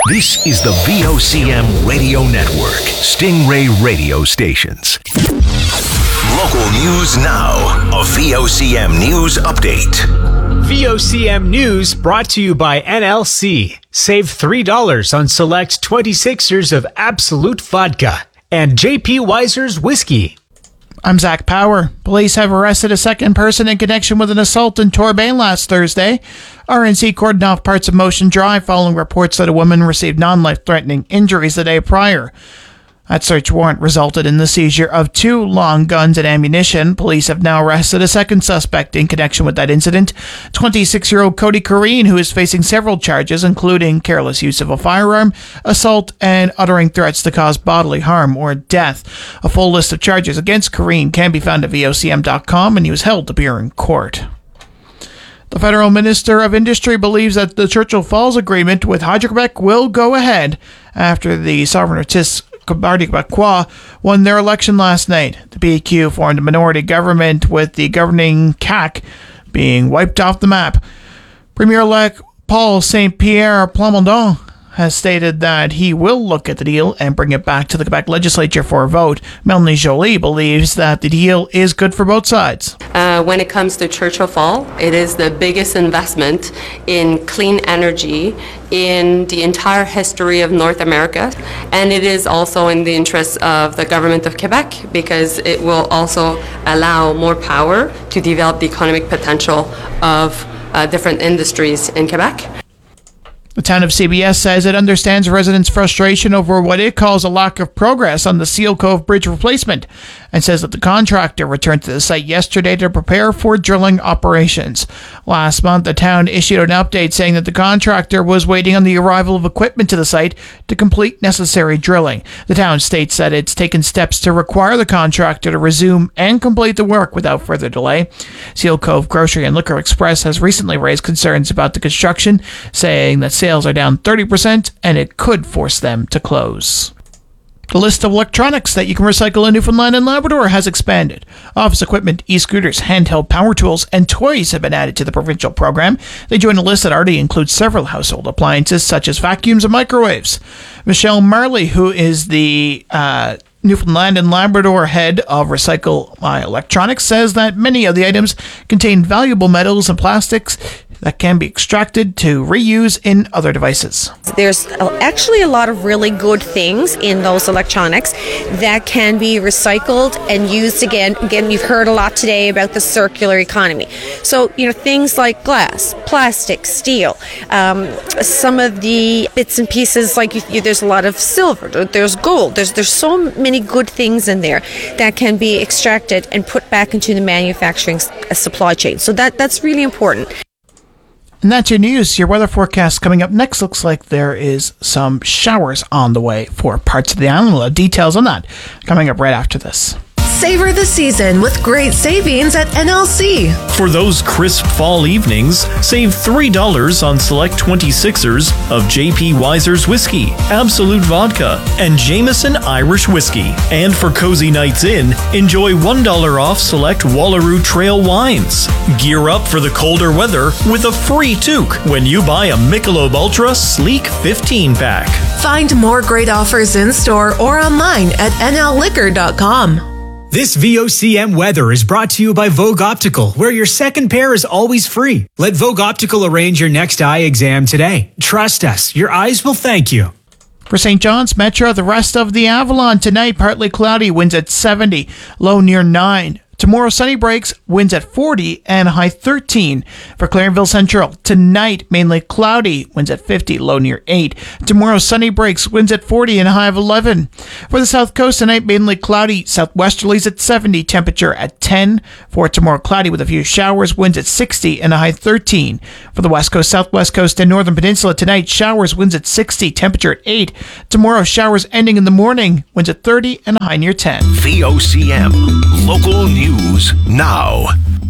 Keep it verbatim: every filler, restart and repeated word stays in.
This is the V O C M Radio Network, Stingray Radio Stations. Local news now. A V O C M News Update. V O C M News brought to you by N L C. Save three dollars on select twenty-sixers of Absolute Vodka and J P Weiser's Whiskey. I'm Zach Power. Police have arrested a second person in connection with an assault in Torbay last Thursday. R N C cordoned off parts of Motion Drive following reports that a woman received non-life-threatening injuries the day prior. That search warrant resulted in the seizure of two long guns and ammunition. Police have now arrested a second suspect in connection with that incident, twenty-six-year-old Cody Kareen, who is facing several charges, including careless use of a firearm, assault, and uttering threats to cause bodily harm or death. A full list of charges against Kareen can be found at V O C M dot com, and he was held to appear in court. The Federal Minister of Industry believes that the Churchill Falls Agreement with Hydro-Quebec will go ahead after the Souverainist Parti Québécois won their election last night. The P Q formed a minority government with the governing C A Q being wiped off the map. Premier-elect Paul Saint Pierre Plamondon has stated that he will look at the deal and bring it back to the Quebec legislature for a vote. Melanie Joly believes that the deal is good for both sides. Uh, when it comes to Churchill Falls, it is the biggest investment in clean energy in the entire history of North America, and it is also in the interest of the government of Quebec because it will also allow more power to develop the economic potential of uh, different industries in Quebec. The town of C B S says it understands residents' frustration over what it calls a lack of progress on the Seal Cove Bridge replacement and says that the contractor returned to the site yesterday to prepare for drilling operations. Last month, the town issued an update saying that the contractor was waiting on the arrival of equipment to the site to complete necessary drilling. The town states that it's taken steps to require the contractor to resume and complete the work without further delay. Seal Cove Grocery and Liquor Express has recently raised concerns about the construction, saying that sales are down thirty percent and it could force them to close. The list of electronics that you can recycle in Newfoundland and Labrador has expanded. Office equipment, e-scooters, handheld power tools, and toys have been added to the provincial program. They join a list that already includes several household appliances such as vacuums and microwaves. Michelle Marley, who is the uh, Newfoundland and Labrador head of Recycle My Electronics, says that many of the items contain valuable metals and plastics that can be extracted to reuse in other devices. There's actually a lot of really good things in those electronics that can be recycled and used again. Again, you've heard a lot today about the circular economy. So, you know, things like glass, plastic, steel, um, some of the bits and pieces, like you, you, there's a lot of silver, there's gold, there's, there's so many good things in there that can be extracted and put back into the manufacturing supply chain. So that, that's really important. And that's your news. Your weather forecast coming up next. Looks like there is some showers on the way for parts of the island. We'll have details on that coming up right after this. Savor the season with great savings at N L C. For those crisp fall evenings, save three dollars on select twenty-sixers of J P Weiser's Whiskey, Absolute Vodka, and Jameson Irish Whiskey. And for cozy nights in, enjoy one dollar off select Wallaroo Trail wines. Gear up for the colder weather with a free toque when you buy a Michelob Ultra Sleek fifteen pack. Find more great offers in store or online at N L liquor dot com. This V O C M weather is brought to you by Vogue Optical, where your second pair is always free. Let Vogue Optical arrange your next eye exam today. Trust us, your eyes will thank you. For Saint John's Metro, the rest of the Avalon tonight, partly cloudy, winds at seventy, low near nine. Tomorrow, sunny breaks, winds at forty and a high thirteen. For Clarenville Central, tonight, mainly cloudy, winds at fifty, low near eight. Tomorrow, sunny breaks, winds at forty and a high of eleven. For the South Coast, tonight, mainly cloudy, southwesterlies at seventy, temperature at ten. For tomorrow, cloudy with a few showers, winds at sixty and a high thirteen. For the West Coast, Southwest Coast, and Northern Peninsula, tonight, showers, winds at sixty, temperature at eight. Tomorrow, showers ending in the morning, winds at thirty and a high near ten. V O C M, local news now.